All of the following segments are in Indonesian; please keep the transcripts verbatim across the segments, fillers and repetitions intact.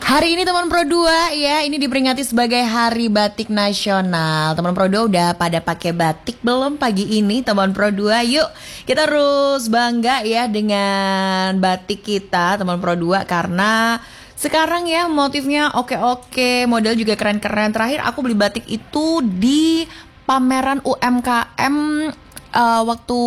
Hari ini teman Pro dua ya, ini diperingati sebagai Hari Batik Nasional. Teman Pro dua udah pada pakai batik belum pagi ini teman Pro dua? Yuk, kita harus bangga ya dengan batik kita teman Pro dua karena sekarang ya motifnya oke-oke, model juga keren-keren. Terakhir aku beli batik itu di pameran U M K M uh, waktu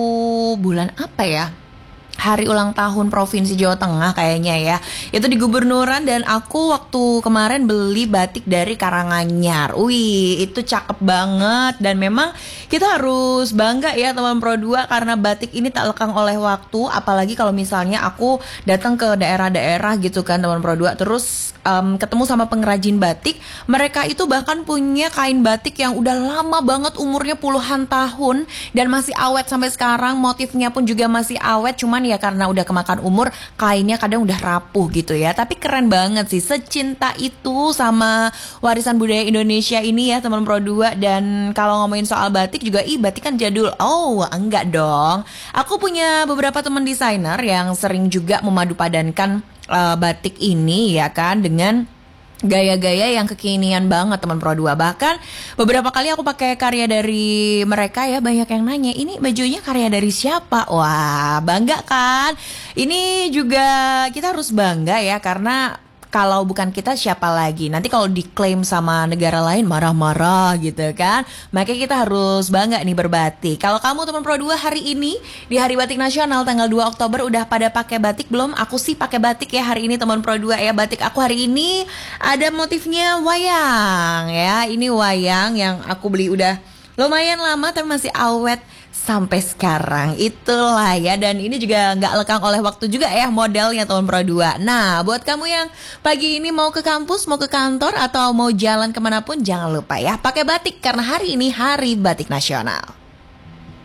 bulan apa ya? Hari ulang tahun Provinsi Jawa Tengah kayaknya ya. Itu di Gubernuran dan aku waktu kemarin beli batik dari Karanganyar. Wih, itu cakep banget dan memang kita harus bangga ya teman Pro dua karena batik ini tak lekang oleh waktu. Apalagi kalau misalnya aku datang ke daerah-daerah gitu kan teman Pro dua, terus um, ketemu sama pengrajin batik. Mereka itu bahkan punya kain batik yang udah lama banget, umurnya puluhan tahun dan masih awet sampai sekarang. Motifnya pun juga masih awet, cuman ya karena udah kemakan umur, kainnya kadang udah rapuh gitu ya. Tapi keren banget sih, secinta itu sama warisan budaya Indonesia ini ya teman Pro dua. Dan kalau ngomongin soal batik juga, ih batik kan jadul. Oh enggak dong, aku punya beberapa teman desainer yang sering juga memadupadankan uh, batik ini ya kan dengan gaya-gaya yang kekinian banget teman Pro dua. Bahkan beberapa kali aku pakai karya dari mereka ya, banyak yang nanya, ini bajunya karya dari siapa? Wah, bangga kan? Ini juga kita harus bangga ya, karena kalau bukan kita siapa lagi? Nanti kalau diklaim sama negara lain marah-marah gitu kan. Makanya kita harus bangga nih berbatik. Kalau kamu teman Pro dua hari ini di Hari Batik Nasional tanggal dua Oktober udah pada pakai batik belum? Aku sih pakai batik ya hari ini teman Pro dua ya. Batik aku hari ini ada motifnya wayang ya. Ini wayang yang aku beli udah lumayan lama tapi masih awet sampai sekarang. Itulah ya, dan ini juga nggak lekang oleh waktu juga ya modelnya teman Pro dua. Nah, buat kamu yang pagi ini mau ke kampus, mau ke kantor, atau mau jalan kemanapun, jangan lupa ya pakai batik karena hari ini Hari Batik Nasional.